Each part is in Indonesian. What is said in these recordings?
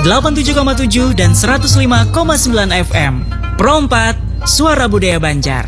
87,7 dan 105,9 FM. Pro 4, Suara Budaya Banjar.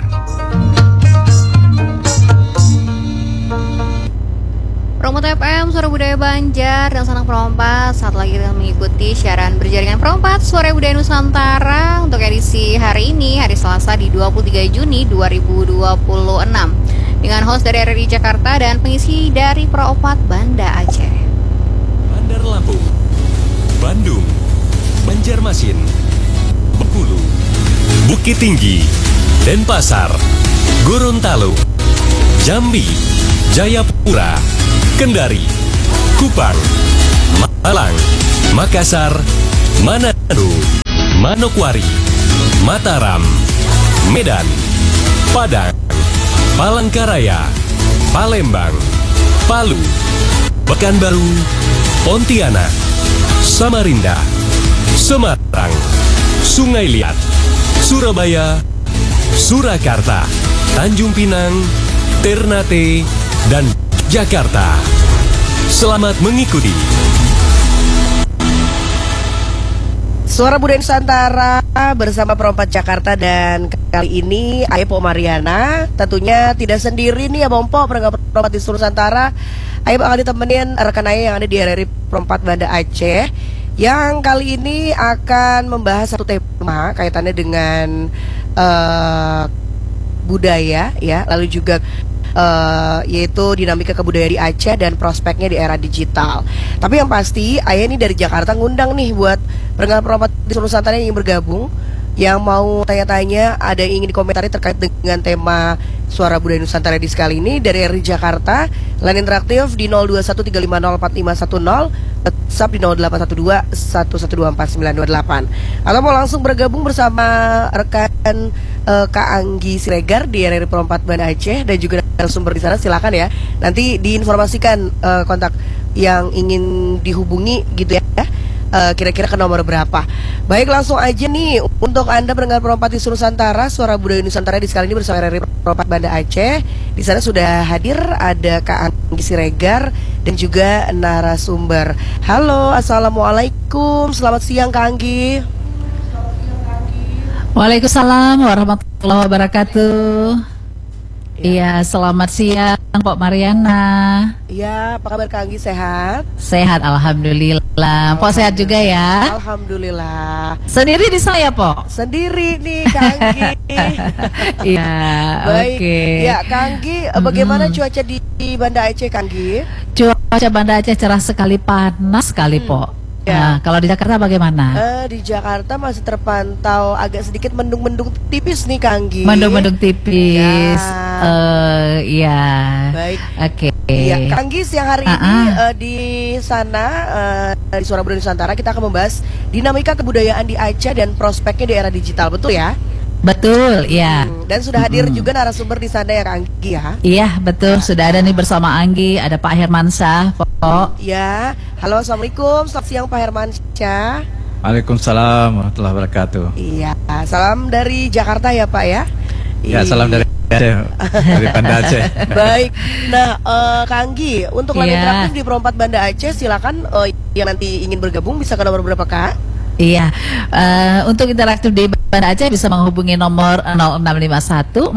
Pro 4 FM, Suara Budaya Banjar dan Sanak Pro 4. Saat lagi kita mengikuti siaran berjaringan Pro 4, Suara Budaya Nusantara untuk edisi hari ini, hari Selasa di 23 Juni 2026. Dengan host dari RRI Jakarta dan pengisi dari Pro 4 Banda Aceh. Bandar Lampung, Bandung, Banjarmasin, Bengkulu, Bukit Tinggi, Denpasar, Gorontalo, Jambi, Jayapura, Kendari, Kupang, Malang, Makassar, Manado, Manokwari, Mataram, Medan, Padang, Palangkaraya, Palembang, Palu, Pekanbaru, Pontianak, Samarinda, Semarang, Sungai Liat, Surabaya, Surakarta, Tanjung Pinang, Ternate, dan Jakarta. Selamat mengikuti Suara Budaya Nusantara bersama Pro 4 Jakarta, dan kali ini Ayepo Mariana tentunya tidak sendiri nih ya Bompo, pendengar Pro 4 di seluruh Nusantara. Ayepo akan ditemenin rekan Aye yang ada di RRI Pro 4 Banda Aceh, yang kali ini akan membahas satu tema kaitannya dengan budaya ya, lalu juga yaitu dinamika kebudayaan di Aceh dan prospeknya di era digital. Tapi yang pasti Ayah ini dari Jakarta ngundang nih buat pendengar Pro 4 di seluruh Nusantara yang ingin bergabung, yang mau tanya-tanya, ada yang ingin dikomentari terkait dengan tema Suara Budaya Nusantara di sekali ini dari RRI Jakarta. Line interaktif di 0213504510, WhatsApp di 081211242928. Atau mau langsung bergabung bersama rekan Kak Anggi Siregar di RRI Pro 4 Banda Aceh dan juga narasumber di sana, silakan ya. Nanti diinformasikan kontak yang ingin dihubungi gitu ya. Kira-kira ke nomor berapa. Baik, langsung aja nih untuk Anda pendengar Pro 4 di seluruh Nusantara, Suara Budaya Nusantara di sekali ini bersama RRI Pro 4 Banda Aceh. Di sana sudah hadir ada Kak Anggi Siregar dan juga narasumber. Halo, assalamualaikum, selamat siang Kak Anggi. Waalaikumsalam warahmatullahi wabarakatuh. Iya, selamat siang Pok Mariana. Iya, apa kabar Kak Anggi, sehat? Sehat, alhamdulillah. Pok sehat juga ya? Alhamdulillah. Sendiri di saya, Pok? Sendiri nih Kak Anggi. Iya, baik. oke. Ya, Kak Anggi, bagaimana cuaca di Banda Aceh, Kak Anggi? Cuaca Banda Aceh cerah sekali, panas sekali, Pok. Ya. Nah, kalau di Jakarta bagaimana? Di Jakarta masih terpantau agak sedikit mendung-mendung tipis nih Kak Anggi. Mendung-mendung tipis. Iya. Baik. Oke. Ya, Kak Anggi, siang hari ini di sana di Suara Budaya Nusantara kita akan membahas dinamika kebudayaan di Aceh dan prospeknya di era digital, betul ya? Betul, ya. Dan sudah hadir juga narasumber di sana ya Kak Anggi ya? Iya, betul. Sudah ada nih bersama Anggi, ada Pak Hermansyah, Pok. Ya, halo, assalamualaikum, selamat siang Pak Hermansyah. Waalaikumsalam warahmatullahi wabarakatuh. Iya, salam dari Jakarta ya Pak ya? Ya, salam dari Aceh, dari Banda Aceh. Baik, nah Kak Anggi, untuk line interaktif di Pro 4 Banda Aceh, silakan yang nanti ingin bergabung bisa ke nomor berapa Kak? Iya, untuk interaktif di Banda Aceh bisa menghubungi nomor 0651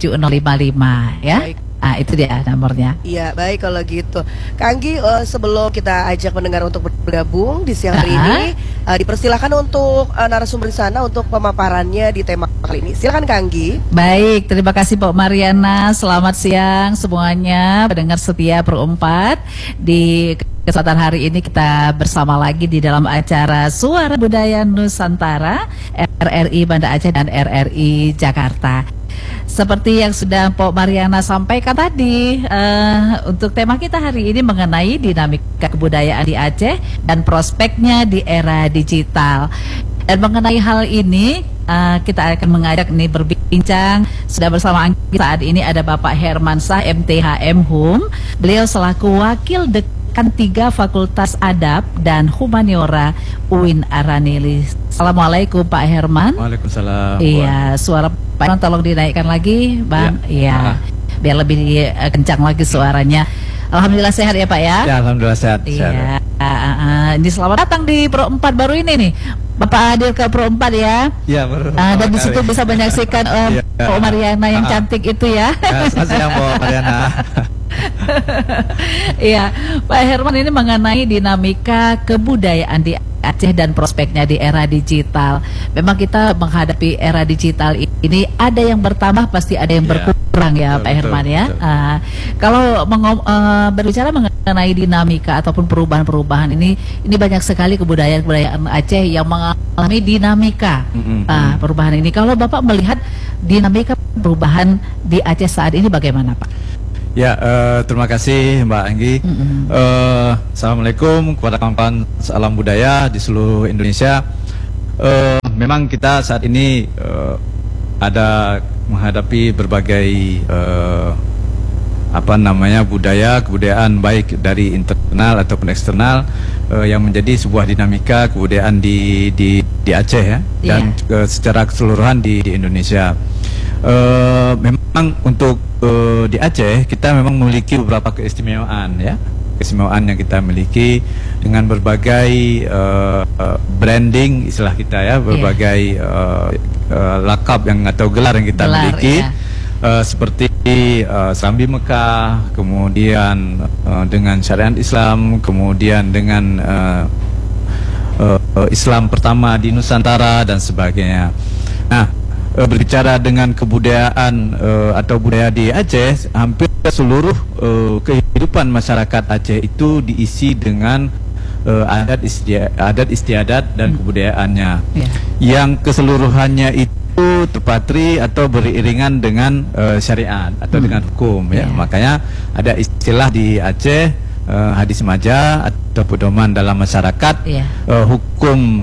47055 ya. Baik. Ah, itu dia nomornya. Iya, baik kalau gitu. Kak Anggi, sebelum kita ajak pendengar untuk bergabung di siang hari ini, dipersilakan untuk narasumber di sana untuk pemaparannya di tema kali ini. Silakan Kak Anggi. Baik, terima kasih Pak Mariana. Selamat siang semuanya, pendengar setia Pro 4. Di kesempatan hari ini kita bersama lagi di dalam acara Suara Budaya Nusantara RRI Banda Aceh dan RRI Jakarta. Seperti yang sudah Pok Mariana sampaikan tadi, untuk tema kita hari ini mengenai dinamika kebudayaan di Aceh dan prospeknya di era digital. Dan mengenai hal ini, kita akan mengajak nih berbincang. Sudah bersama Anggi saat ini ada Bapak Hermansyah MTHM Hum. Beliau selaku Wakil Dekan 3 Fakultas Adab dan Humaniora UIN Aranili. Assalamualaikum Pak Herman. Waalaikumsalam. Iya, suara Pak Herman tolong dinaikkan lagi, Bang. Iya, biar lebih kencang lagi suaranya. Alhamdulillah sehat ya Pak ya. Ya, alhamdulillah sehat. Iya. Ini selamat datang di Pro 4 baru ini nih. Bapak hadir ke Pro 4 ya. Iya, baru. Dan di situ bisa menyaksikan Iya. Pak Mariana yang cantik itu ya. Ya, selamat siang Bu Mariana. Iya, Pak Herman, ini mengenai dinamika kebudayaan di Aceh dan prospeknya di era digital. Memang kita menghadapi era digital ini ada yang bertambah pasti ada yang berkurang ya, betul, Pak Herman ya. betul. Kalau berbicara mengenai dinamika ataupun perubahan-perubahan ini banyak sekali kebudayaan Aceh yang mengalami dinamika perubahan ini. Kalau Bapak melihat dinamika perubahan di Aceh saat ini bagaimana, Pak? Ya, terima kasih Mbak Anggi. Assalamualaikum kepada kawan-kawan salam budaya di seluruh Indonesia. Memang kita saat ini ada menghadapi berbagai kebudayaan baik dari internal ataupun eksternal yang menjadi sebuah dinamika kebudayaan di Aceh ya, dan secara keseluruhan di Indonesia. Memang untuk di Aceh kita memang memiliki beberapa keistimewaan ya, keistimewaan yang kita miliki dengan berbagai branding istilah kita ya, berbagai lakap yang atau gelar yang kita miliki seperti Serambi Mekah, kemudian dengan syariat Islam, kemudian dengan Islam pertama di Nusantara dan sebagainya. Nah, berbicara dengan kebudayaan atau budaya di Aceh, hampir seluruh kehidupan masyarakat Aceh itu diisi dengan adat istiadat dan kebudayaannya, yang keseluruhannya itu terpatri atau beriringan dengan syariat atau dengan hukum ya. Makanya ada istilah di Aceh, hadis maja atau pedoman dalam masyarakat, hukum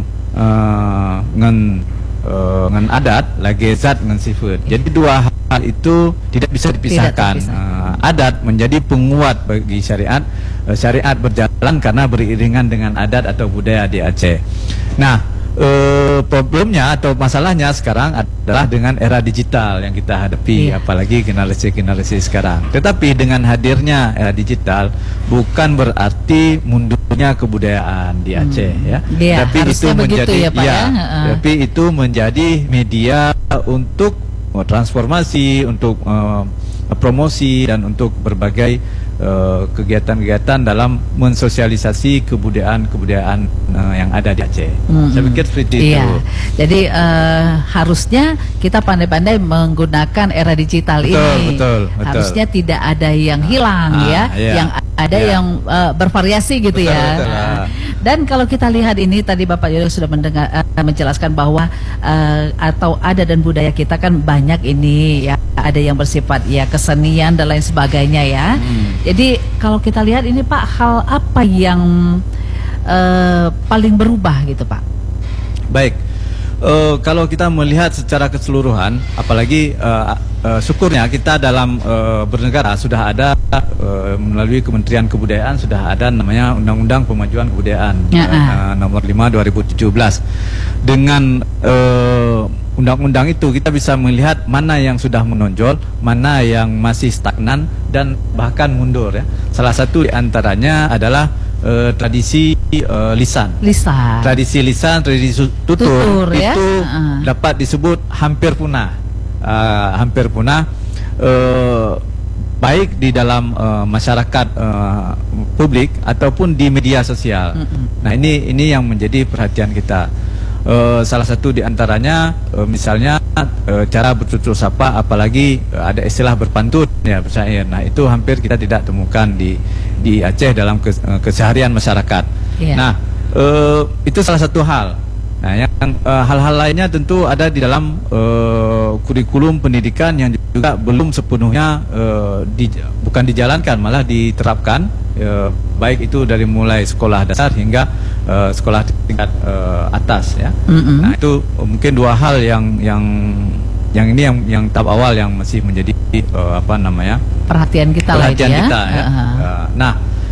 dengan adat, lagezat dengan sifat. Jadi dua hal itu tidak bisa dipisahkan. Adat menjadi penguat bagi syariat, syariat berjalan karena beriringan dengan adat atau budaya di Aceh. Nah, problemnya atau masalahnya sekarang adalah dengan era digital yang kita hadapi, apalagi generasi sekarang. Tetapi dengan hadirnya era digital bukan berarti mundurnya kebudayaan di Aceh ya. Tapi itu menjadi tapi itu menjadi media untuk transformasi, untuk promosi dan untuk berbagai kegiatan-kegiatan dalam mensosialisasi kebudayaan yang ada di Aceh. Saya pikir seperti itu. Jadi harusnya kita pandai-pandai menggunakan era digital ini. Betul. Harusnya tidak ada yang hilang yang ada yang bervariasi gitu betul. Dan kalau kita lihat ini tadi Bapak juga sudah menjelaskan bahwa atau adat dan budaya kita kan banyak ini ya, ada yang bersifat ya kesenian dan lain sebagainya ya. Jadi kalau kita lihat ini Pak, hal apa yang paling berubah gitu Pak? Baik, kalau kita melihat secara keseluruhan, apalagi syukurnya kita dalam bernegara sudah ada melalui Kementerian Kebudayaan sudah ada namanya Undang-Undang Pemajuan Kebudayaan nomor 5 2017. Dengan undang-undang itu kita bisa melihat mana yang sudah menonjol, mana yang masih stagnan dan bahkan mundur ya. Salah satu di antaranya adalah tradisi lisan. Tradisi lisan, tradisi tutur itu dapat disebut hampir punah. Baik di dalam masyarakat publik ataupun di media sosial. Nah, ini yang menjadi perhatian kita. Salah satu di antaranya misalnya cara bertutur sapa, apalagi ada istilah berpantun ya, bersyair. Nah, itu hampir kita tidak temukan di Aceh dalam keseharian masyarakat. Nah, itu salah satu hal. Nah, yang hal-hal lainnya tentu ada di dalam kurikulum pendidikan yang juga belum sepenuhnya bukan dijalankan, malah diterapkan, baik itu dari mulai sekolah dasar hingga sekolah tingkat atas ya. Nah, itu mungkin dua hal yang ini yang tahap awal yang masih menjadi perhatian kita ya. Nah,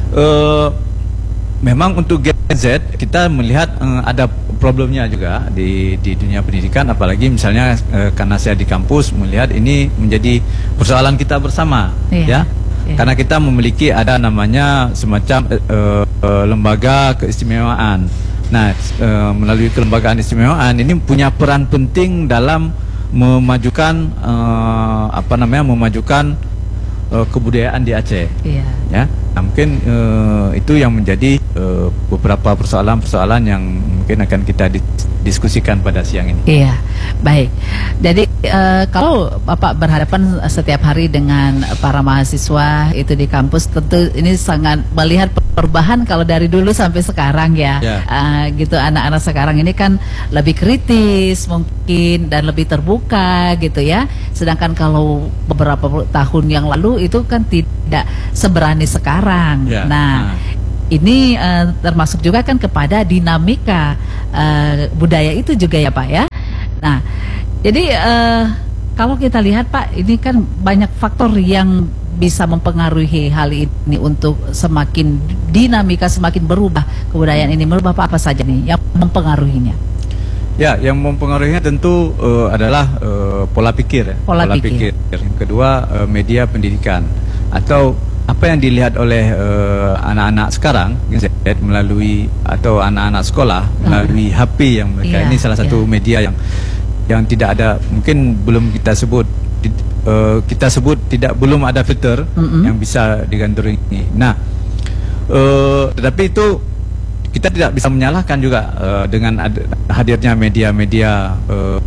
memang untuk Gen Z kita melihat ada problemnya juga di dunia pendidikan, apalagi misalnya karena saya di kampus melihat ini menjadi persoalan kita bersama ya. Karena kita memiliki ada namanya semacam lembaga keistimewaan. Nah, melalui kelembagaan istimewaan ini punya peran penting dalam memajukan memajukan kebudayaan di Aceh. Iya. Ya, nah, mungkin itu yang menjadi beberapa persoalan-persoalan yang mungkin akan kita diskusikan pada siang ini. Iya, baik. Jadi kalau Bapak berhadapan setiap hari dengan para mahasiswa itu di kampus, tentu ini sangat melihat perubahan kalau dari dulu sampai sekarang ya. Gitu, anak-anak sekarang ini kan lebih kritis mungkin dan lebih terbuka gitu ya. Sedangkan kalau beberapa tahun yang lalu itu kan tidak seberani sekarang. Nah, ini termasuk juga kan kepada dinamika budaya itu juga ya Pak ya. Nah, jadi kalau kita lihat Pak, ini kan banyak faktor yang bisa mempengaruhi hal ini untuk semakin dinamika, semakin berubah kebudayaan ini. Menurut Bapak apa saja nih yang mempengaruhinya? Ya, yang mempengaruhinya tentu adalah pola pikir. Pola pikir. Yang kedua, media pendidikan atau apa yang dilihat oleh anak-anak sekarang melalui atau anak-anak sekolah melalui HP yang mereka ini salah satu media yang tidak ada, mungkin belum kita sebut belum ada filter yang bisa digandrungi. Nah, tetapi itu kita tidak bisa menyalahkan juga dengan hadirnya media-media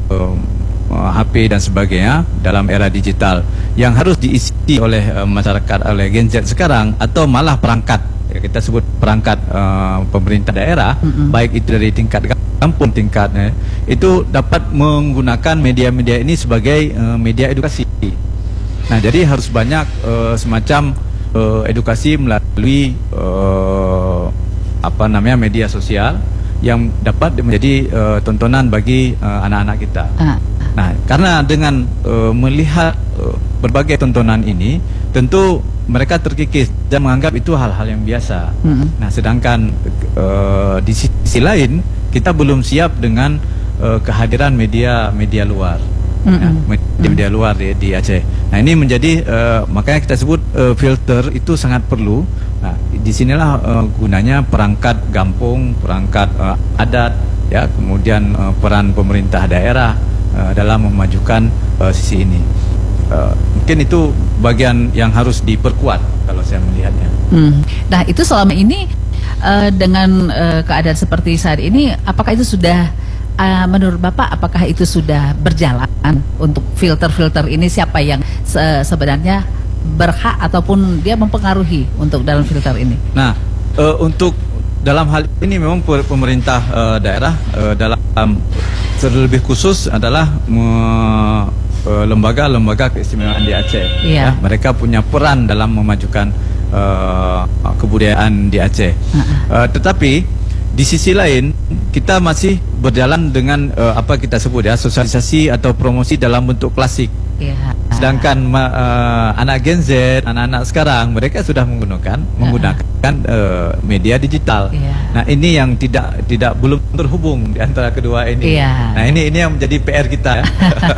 HP dan sebagainya dalam era digital yang harus diisi oleh masyarakat, oleh Gen Z sekarang, atau malah perangkat, ya, kita sebut perangkat pemerintah daerah, baik itu dari tingkat kampung, itu dapat menggunakan media-media ini sebagai media edukasi. Nah, jadi harus banyak semacam edukasi melalui media sosial yang dapat menjadi tontonan bagi anak-anak kita. Nah, karena dengan melihat berbagai tontonan ini, tentu mereka terkikis dan menganggap itu hal-hal yang biasa. Nah, sedangkan di sisi lain kita belum siap dengan kehadiran media luar, media luar di Aceh. Nah, ini menjadi makanya kita sebut filter itu sangat perlu. Nah, disinilah gunanya perangkat kampung, perangkat adat, ya, kemudian peran pemerintah daerah dalam memajukan sisi ini. Mungkin itu bagian yang harus diperkuat kalau saya melihatnya. Nah, itu selama ini dengan keadaan seperti saat ini, apakah itu sudah menurut Bapak, apakah itu sudah berjalan untuk filter-filter ini? Siapa yang sebenarnya berhak ataupun dia mempengaruhi untuk dalam filter ini? Nah, untuk dalam hal ini memang pemerintah daerah dalam terlebih khusus adalah lembaga-lembaga keistimewaan di Aceh. Ya, mereka punya peran dalam memajukan kebudayaan di Aceh. Tetapi di sisi lain kita masih berjalan dengan apa kita sebut ya sosialisasi atau promosi dalam bentuk klasik. Sedangkan anak Gen Z, anak-anak sekarang, mereka sudah menggunakan media digital. Nah, ini yang tidak belum terhubung di antara kedua ini. Nah, ini yang menjadi PR kita. Ya.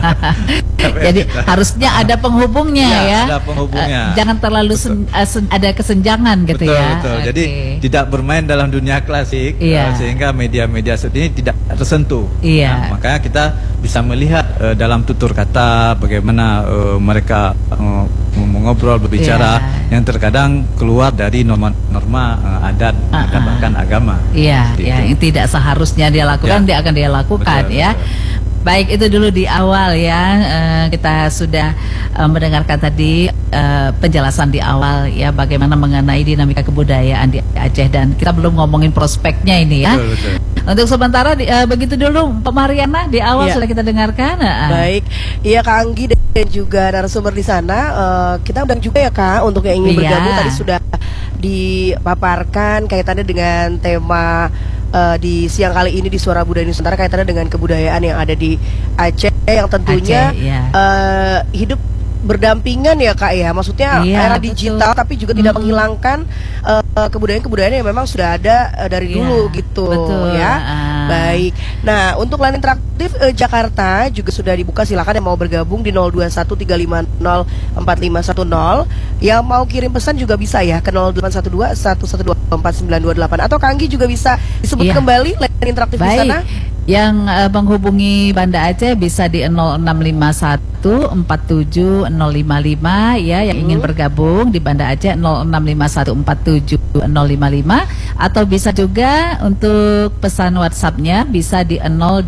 Jadi harusnya ada penghubungnya ya. Ada penghubungnya. Jangan terlalu ada kesenjangan gitu ya. Betul. Jadi tidak bermain dalam dunia klasik sehingga media-media seperti ini tidak tersentuh. Nah, makanya kita bisa melihat dalam tutur kata bagaimana mereka mengobrol, berbicara yang terkadang keluar dari norma-norma adat dan bahkan agama. Yang tidak seharusnya dia lakukan, dia akan dia lakukan. Betul. Baik, itu dulu di awal ya. Kita sudah mendengarkan tadi penjelasan di awal ya, bagaimana mengenai dinamika kebudayaan di Aceh, dan kita belum ngomongin prospeknya ini ya. Betul. Untuk sementara begitu dulu Pak Mariana, di awal sudah kita dengarkan. Baik, iya Kak Anggi dan juga narasumber di sana. Kita undang juga ya Kak untuk yang ingin bergabung. Tadi sudah dipaparkan kaitannya dengan tema di siang kali ini di Suara Budaya Nusantara, kaitannya dengan kebudayaan yang ada di Aceh yang tentunya hidup berdampingan ya Kak ya, maksudnya era digital tapi juga tidak menghilangkan kebudayaan-kebudayaan yang memang sudah ada dari dulu gitu. Betul. Ya. Baik. Nah, untuk line interaktif Jakarta juga sudah dibuka, silakan yang mau bergabung di 0213504510. Yang mau kirim pesan juga bisa ya ke 081211249228 atau Kang Anggi juga bisa disebut Iya. kembali line interaktif di Baik. sana. Yang menghubungi Banda Aceh bisa di 0651470055 ya, yang ingin bergabung di Banda Aceh 0651470055, atau bisa juga untuk pesan WhatsApp-nya bisa di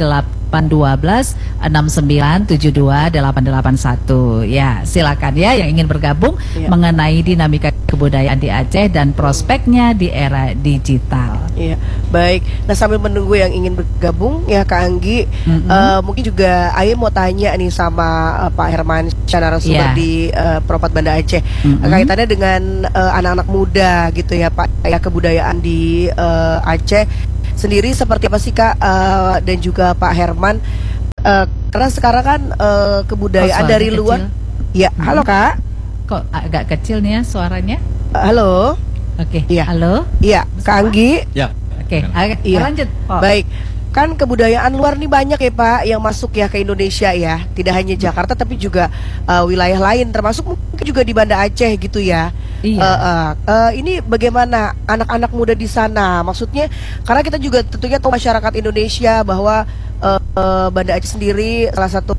081269728881. Ya, silakan ya yang ingin bergabung Iya. mengenai dinamika kebudayaan di Aceh dan prospeknya di era digital. Iya, baik. Nah, sambil menunggu yang ingin bergabung ya Kak Anggi, mungkin juga Aye mau tanya nih sama Pak Herman, narasumber Iya. di Perompat Banda Aceh, kaitannya dengan anak-anak muda gitu ya Pak, ya kebudayaan di Aceh sendiri seperti apa sih Kak, dan juga Pak Herman, karena sekarang kan kebudayaan suaranya dari luar. kecil. Ya, halo Kak. Kok agak kecil nih ya suaranya? Halo. Oke, Iya. halo. Iya, Kak Anggi. Ya. Oke, Iya. lanjut. Pak. Baik, kan kebudayaan luar nih banyak ya Pak yang masuk ya ke Indonesia ya. Tidak hanya Jakarta tapi juga wilayah lain, termasuk mungkin juga di Banda Aceh gitu ya. Iya. Ini bagaimana anak-anak muda di sana? Maksudnya karena kita juga tentunya tahu masyarakat Indonesia bahwa Banda Aceh sendiri salah satu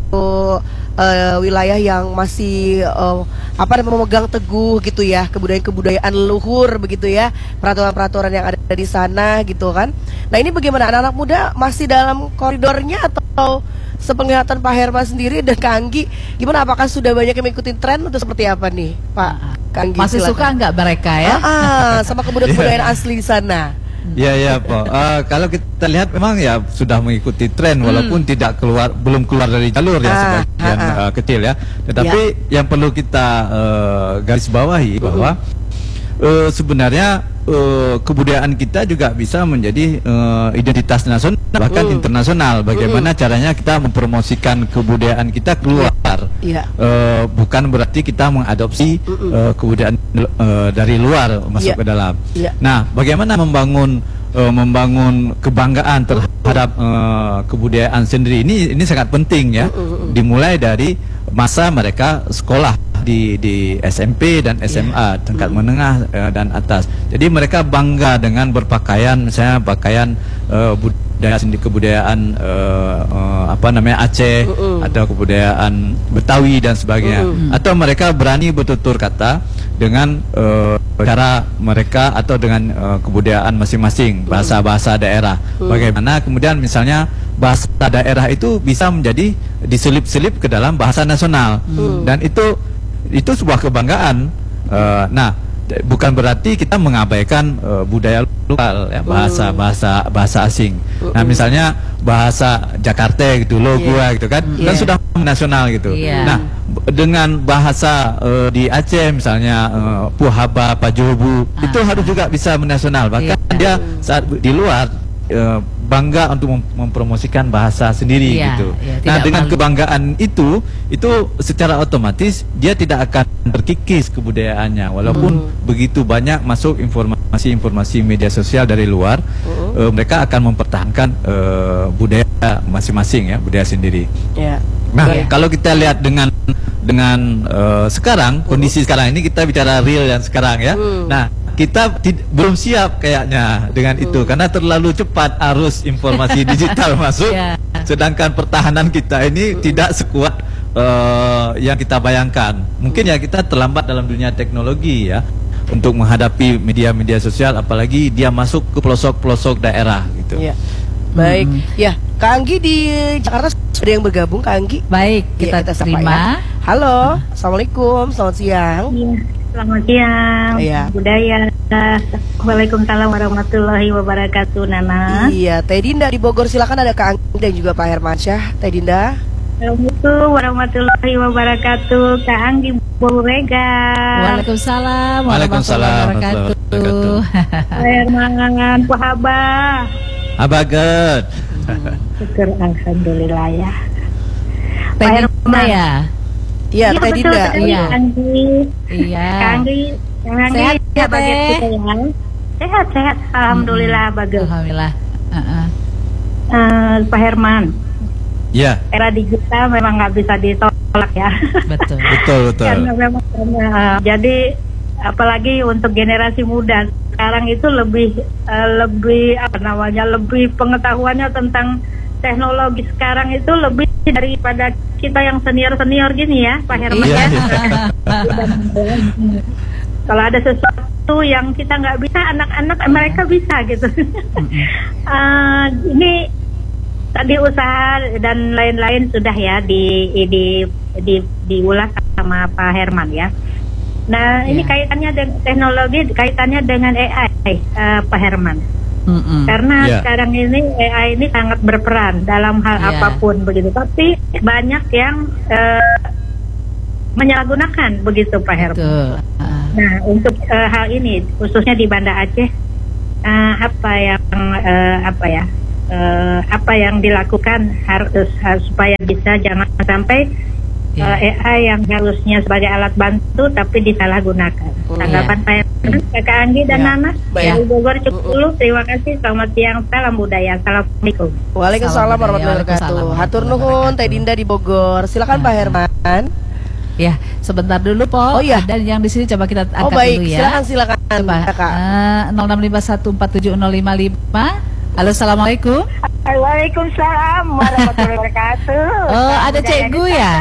wilayah yang masih memegang teguh gitu ya kebudayaan leluhur begitu ya, peraturan-peraturan yang ada di sana gitu kan. Nah, ini bagaimana anak-anak muda masih dalam koridornya atau sepenglihatan Pak Herman sendiri dan Kak Anggi gimana, apakah sudah banyak yang mengikuti tren atau seperti apa nih Pak Kak Anggi? Masih silakan. suka nggak mereka ya? Sama kebudayaan asli di sana. Ya, Pak. Kalau kita lihat memang ya sudah mengikuti tren walaupun belum keluar dari jalur ya sebagian kecil ya. Tetapi yang perlu kita garis bawahi bahwa sebenarnya kebudayaan kita juga bisa menjadi identitas nasional bahkan internasional. Bagaimana caranya kita mempromosikan kebudayaan kita keluar? Iya. Bukan berarti kita mengadopsi kebudayaan dari luar masuk ke dalam. Iya. Nah, bagaimana membangun kebanggaan terhadap kebudayaan sendiri ini sangat penting ya. Dimulai dari masa mereka sekolah di SMP dan SMA tingkat menengah dan atas. Jadi mereka bangga dengan berpakaian, misalnya pakaian budaya sendiri, kebudayaan Aceh atau kebudayaan Betawi dan sebagainya. Atau mereka berani bertutur kata dengan cara mereka atau dengan kebudayaan masing-masing, bahasa-bahasa daerah. Bagaimana kemudian misalnya bahasa daerah itu bisa menjadi diselip-selip ke dalam bahasa nasional, dan itu sebuah kebanggaan. Nah, bukan berarti kita mengabaikan budaya lokal ya, bahasa asing. Nah, misalnya bahasa Jakarta gitu, lo gua gitu kan, kan sudah nasional gitu. Nah, dengan bahasa di Aceh misalnya Puhaba, Pajubu, itu harus juga bisa menasional. Bahkan dia saat di luar bangga untuk mempromosikan bahasa sendiri gitu. Nah, dengan kebanggaan itu secara otomatis dia tidak akan terkikis kebudayaannya walaupun begitu banyak masuk informasi media sosial dari luar. Mereka akan mempertahankan budaya masing-masing ya, budaya sendiri. Nah, kalau kita lihat dengan sekarang, kondisi sekarang ini, kita bicara real yang sekarang ya. Nah, kita belum siap kayaknya dengan itu karena terlalu cepat arus informasi digital masuk. Sedangkan pertahanan kita ini tidak sekuat yang kita bayangkan. Mungkin ya kita terlambat dalam dunia teknologi ya untuk menghadapi media-media sosial, apalagi dia masuk ke pelosok-pelosok daerah gitu. Baik, ya Kak Anggi di Jakarta sudah yang bergabung, Kak Anggi. Baik, kita terima. Halo, assalamualaikum, selamat siang. Selamat siang, budaya. Waalaikumsalam warahmatullahi wabarakatuh, Nana. Iya, Teh Dinda di Bogor, silakan, ada Kak Anggi dan juga Pak Hermansyah. Teh Dinda. Assalamualaikum warahmatullahi wabarakatuh, Kak Anggi Borega. Waalaikumsalam warahmatullahi wabarakatuh. Pak Herman, Puhaba. Abaget. Syukur, alhamdulillah ya. Teh Dinda ya. Iya, Teh Dinda. Iya. Iya. Kak Anggi, sehat ya, Teh? Sehat, alhamdulillah bagus. Alhamdulillah. Pak Herman. Ya, Era digital memang nggak bisa ditolak ya. Betul. betul. Karena memang jadi apalagi untuk generasi muda sekarang itu lebih lebih pengetahuannya tentang teknologi sekarang itu lebih daripada kita yang senior gini ya, Pak Herman Iya, ya. iya. Kalau ada sesuatu yang kita nggak bisa, anak-anak mereka bisa gitu. Ini tadi usaha dan lain-lain sudah ya diulas sama Pak Herman ya. Nah, ini kaitannya dengan teknologi, kaitannya dengan AI, Pak Herman. Karena sekarang ini AI ini sangat berperan dalam hal apapun begitu. Tapi banyak yang menyalahgunakan begitu, Pak Herman. Nah, untuk hal ini khususnya di Banda Aceh, apa yang dilakukan harus supaya bisa jangan sampai AI yang harusnya sebagai alat bantu tapi disalahgunakan. Tanggapan saya, Kakak Anggi dan Nana dari Bogor cukup dulu. Terima kasih. Selamat siang. Salam budaya. Assalamualaikum. Waalaikumsalam warahmatullahi wabarakatuh. Hatur nuhun Teh Dinda di Bogor. Silakan Pak Herman. Ya, sebentar dulu Po. Oh iya. Dan yang di sini coba kita angkat baik. dulu ya. Silakan Coba. Kakak. 0651470055. Halo, assalamualaikum. Waalaikumsalam warahmatullahi wabarakatuh. Oh, ada Cikgu ya?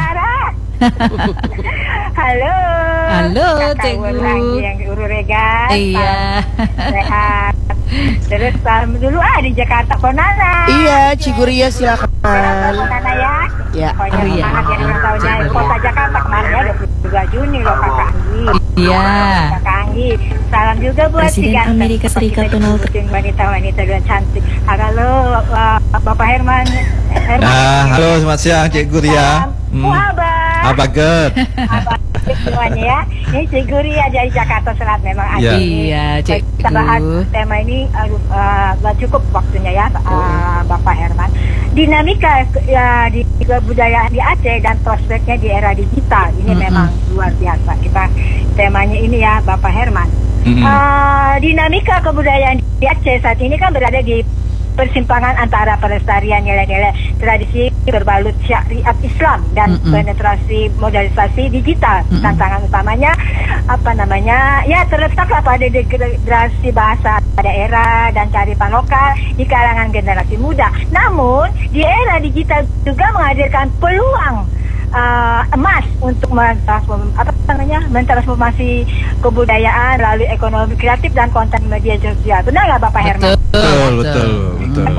Halo. Halo, Kakak Cikgu. yang di Ururegan. Iya. Sehat. Terus salam dulu di Jakarta Konana. Iya, Ciguria silakan. Konana ya. Ya. Pokoknya Oh, iya. semangat ya ulang tahunnya Kota Jakarta kemarin ya 22 Juni loh Kakak Anggi. Iya. Kakak Anggi. Salam juga buat Presiden Amerika Serikat Donald Trump. Wanita-wanita dan cantik. Halo Bapak Herman. Halo, selamat siang Cikgu Ria. Apa good? Semuanya ya. Ini Cikgu Ria dari Jakarta Selatan memang ada. Iya, Cikgu. Kita bahas tema ini nggak cukup waktunya ya, Bapak Herman. Dinamika di kebudayaan di Aceh dan prospeknya di era digital ini memang luar biasa. Kita temanya ini ya, Bapak Herman. Dinamika kebudayaan di Aceh saat ini kan berada di persimpangan antara pelestarian nilai-nilai tradisi berbalut syariat Islam dan penetrasi modernisasi digital. Tantangan utamanya terletaklah pada degradasi bahasa daerah dan kearifan lokal di kalangan generasi muda. Namun di era digital juga menghadirkan peluang emas untuk mentransformasi kebudayaan melalui ekonomi kreatif dan konten media sosial. Benar nggak Bapak Herman? Betul.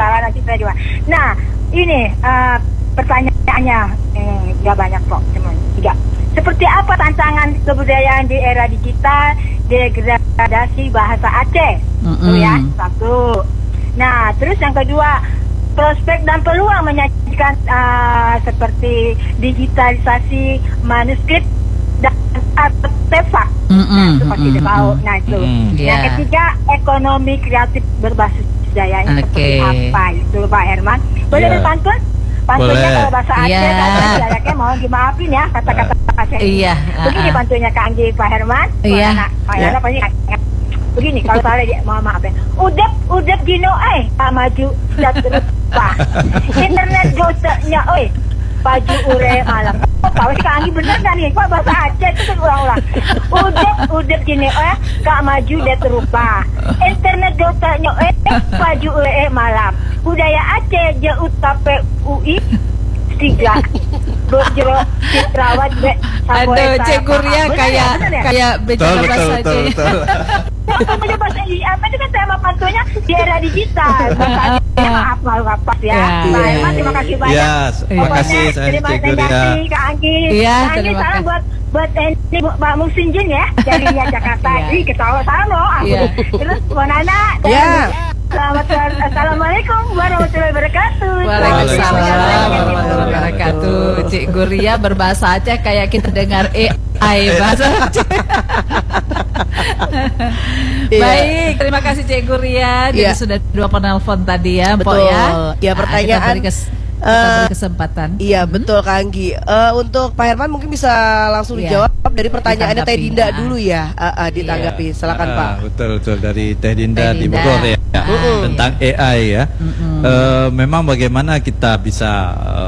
Nah, ini pertanyaannya nggak banyak kok, cuma 3. Seperti apa tantangan kebudayaan di era digital, degradasi bahasa Aceh? Itu ya, 1. Nah, terus yang kedua, prospek dan peluang menyajikan seperti digitalisasi manuskrip dan artefak seperti dibau. Nah itu. Yang ketiga, ekonomi kreatif berbasis budaya. Seperti apa itu Pak Herman? Boleh berpantun? Pantunnya kalau bahasa Aceh, kayaknya mau dimaafin ya kata-kata Aceh. Iya. Begini pantunnya Kak Anggi Pak Herman. Iya. Pak Herman pasti begini, kalau salah dia mohon maaf ya. Udep dino maju dat lupa. Internet gosoknya baju ure malam. Kau sekarang bener kan nih, kok bahasa Aceh itu kan ulang-ulang. Udep dino kak maju dat lupa. Internet gosoknya baju ure malam. Budaya Aceh jauh tape UI 3 Bojro Citrawat Aduh, Cikgu Ria kayak bicara bahasa Aceh. Namanya bahasa apa itu kan tema pantunya di era digital. Maaf ya. Pak Herman, terima kasih banyak. Terima kasih terima Cikgu Ria. kasih Kak Anggi. Kak Anggi salam buat ini Mbak Musinjin ya dari Jakarta. Ih ketawa salam loh. Terus Bu Nana. Selamat Assalamualaikum warahmatullahi wabarakatuh. Waalaikumsalam warahmatullahi wabarakatuh. Cikgu Ria berbahasa Aceh kayak kita dengar AI bahasa Aceh. Baik, terima kasih Cikgu Ria. Jadi sudah 2 penelpon tadi ya, Betul. ya. Ya pertanyaan Kita beri kesempatan. Iya betul Kak Anggi. Untuk Pak Herman mungkin bisa langsung Iya. dijawab dari pertanyaannya Teh Ditanggapi. Dinda dulu ya. Ditanggapi. Silakan Pak. Betul dari Teh Dinda Teh di Dinda. Bogor ya. Tentang AI ya. Memang bagaimana kita bisa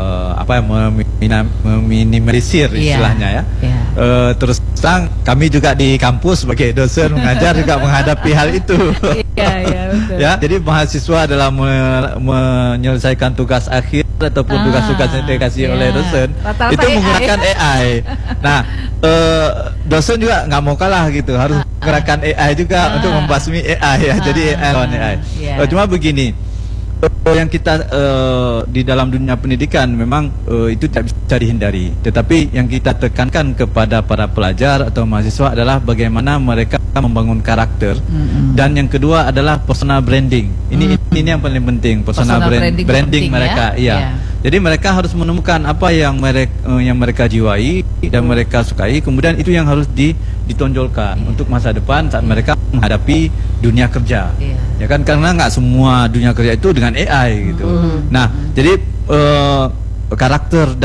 meminimalisir Iya. istilahnya ya. Iya. Terus terang kami juga di kampus sebagai dosen mengajar juga menghadapi hal itu. Iya, betul. Ya, jadi mahasiswa dalam menyelesaikan tugas akhir ataupun tugas-tugas yang dikasih oleh dosen Rata-rata itu AI. menggunakan AI. Nah, dosen juga nggak mau kalah gitu, harus menggunakan AI juga untuk membasmi AI ya. Jadi AI lawan AI. Iya. Cuma begini, yang kita di dalam dunia pendidikan memang itu tidak bisa dihindari. Tetapi yang kita tekankan kepada para pelajar atau mahasiswa adalah bagaimana mereka membangun karakter. Dan yang kedua adalah personal branding. Ini yang paling penting, personal branding penting, mereka. ya? Iya. Iya. Jadi mereka harus menemukan apa yang mereka jiwai dan mereka sukai, kemudian itu yang harus ditonjolkan untuk masa depan saat mereka menghadapi dunia kerja. Iya. Ya kan, karena nggak semua dunia kerja itu dengan AI gitu. Nah, jadi karakter